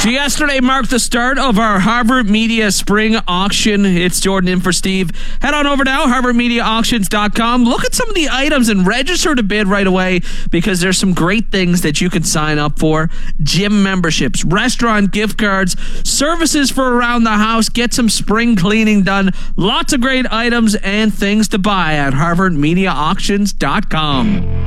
So yesterday marked the start of our Harvard Media Spring Auction. It's Jordan in for Steve. Head on over now, harvardmediaauctions.com. Look at some of the items and register to bid right away because there's some great things that you can sign up for. Gym memberships, restaurant gift cards, services for around the house. Get some spring cleaning done. Lots of great items and things to buy at harvardmediaauctions.com.